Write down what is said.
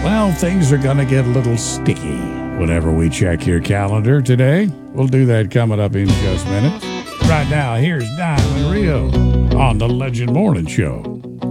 Well, things are going to get a little sticky whenever we check your calendar today. We'll do that coming up in just minutes. Right now, here's Diamond Rio on the Legend Morning Show.